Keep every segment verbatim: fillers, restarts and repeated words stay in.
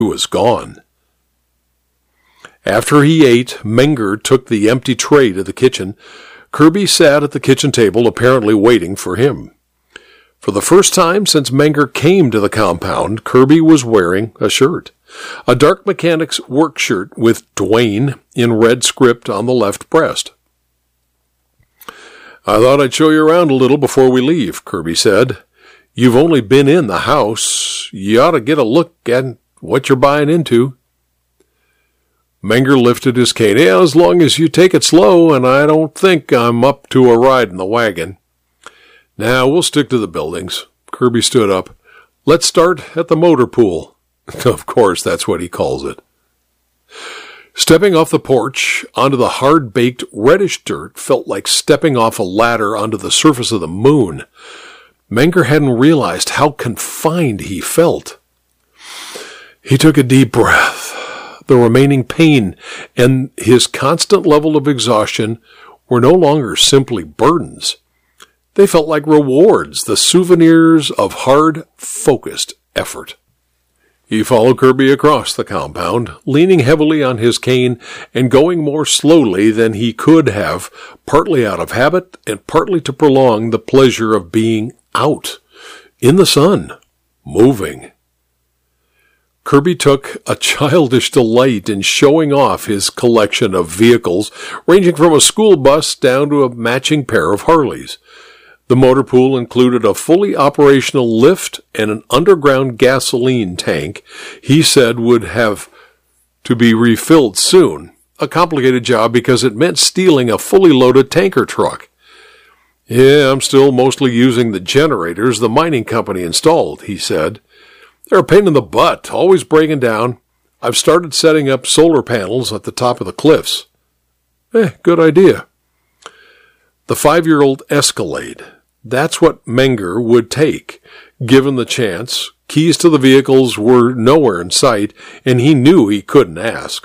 was gone. After he ate, Menger took the empty tray to the kitchen. Kirby sat at the kitchen table, apparently waiting for him. For the first time since Menger came to the compound, Kirby was wearing a shirt. A dark mechanic's work shirt with Dwayne in red script on the left breast. "I thought I'd show you around a little before we leave," Kirby said. "You've only been in the house. You ought to get a look at what you're buying into." Menger lifted his cane. "Yeah, as long as you take it slow, and I don't think I'm up to a ride in the wagon." "Now, we'll stick to the buildings." Kirby stood up. "Let's start at the motor pool." Of course, that's what he calls it. Stepping off the porch onto the hard-baked reddish dirt felt like stepping off a ladder onto the surface of the moon. Menger hadn't realized how confined he felt. He took a deep breath. The remaining pain and his constant level of exhaustion were no longer simply burdens. They felt like rewards, the souvenirs of hard, focused effort. He followed Kirby across the compound, leaning heavily on his cane and going more slowly than he could have, partly out of habit and partly to prolong the pleasure of being out, in the sun, moving. Kirby took a childish delight in showing off his collection of vehicles, ranging from a school bus down to a matching pair of Harleys. The motor pool included a fully operational lift and an underground gasoline tank he said would have to be refilled soon, a complicated job because it meant stealing a fully loaded tanker truck. "Yeah, I'm still mostly using the generators the mining company installed," he said. "They're a pain in the butt, always breaking down. I've started setting up solar panels at the top of the cliffs." "Eh, good idea." The five-year-old Escalade. That's what Menger would take, given the chance. Keys to the vehicles were nowhere in sight, and he knew he couldn't ask.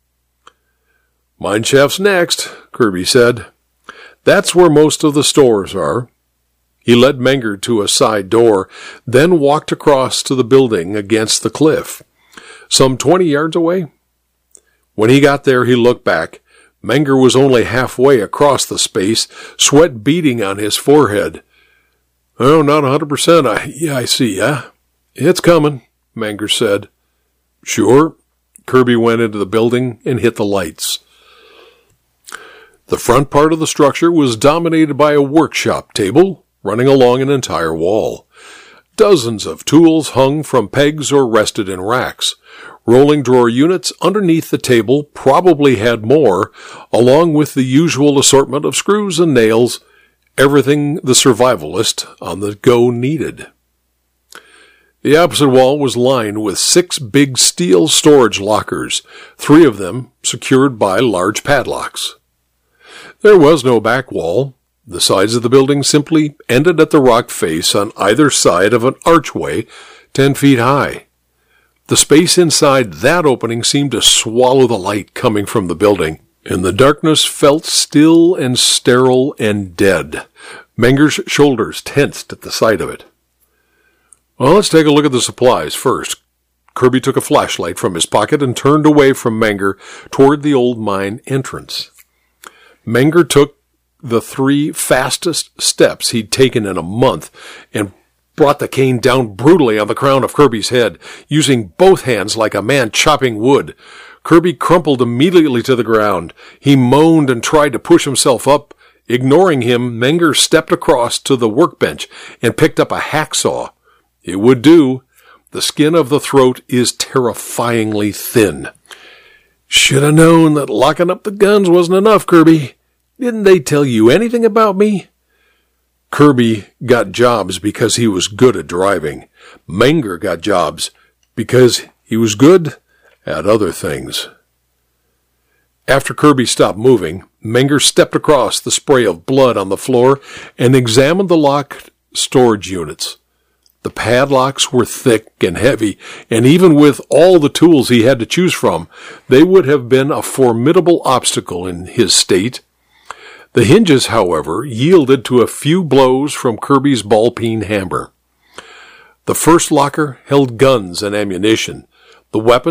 "Mine shaft's next," Kirby said. "That's where most of the stores are." He led Menger to a side door, then walked across to the building against the cliff, some twenty yards away. When he got there, he looked back. Menger was only halfway across the space, sweat beading on his forehead. "Oh, not a hundred percent. I, yeah, I see, yeah. It's coming," Menger said. "Sure." Kirby went into the building and hit the lights. The front part of the structure was dominated by a workshop table running along an entire wall. Dozens of tools hung from pegs or rested in racks. Rolling drawer units underneath the table probably had more, along with the usual assortment of screws and nails, everything the survivalist on the go needed. The opposite wall was lined with six big steel storage lockers, three of them secured by large padlocks. There was no back wall. The sides of the building simply ended at the rock face on either side of an archway ten feet high. The space inside that opening seemed to swallow the light coming from the building, and the darkness felt still and sterile and dead. Menger's shoulders tensed at the sight of it. "Well, let's take a look at the supplies first." Kirby took a flashlight from his pocket and turned away from Menger toward the old mine entrance. Menger took the three fastest steps he'd taken in a month and brought the cane down brutally on the crown of Kirby's head, using both hands like a man chopping wood. Kirby crumpled immediately to the ground. He moaned and tried to push himself up. Ignoring him, Menger stepped across to the workbench and picked up a hacksaw. It would do. The skin of the throat is terrifyingly thin. "Should have known that locking up the guns wasn't enough, Kirby. Didn't they tell you anything about me?" Kirby got jobs because he was good at driving. Menger got jobs because he was good at other things. After Kirby stopped moving, Menger stepped across the spray of blood on the floor and examined the locked storage units. The padlocks were thick and heavy, and even with all the tools he had to choose from, they would have been a formidable obstacle in his state. The hinges, however, yielded to a few blows from Kirby's ball-peen hammer. The first locker held guns and ammunition. The weapons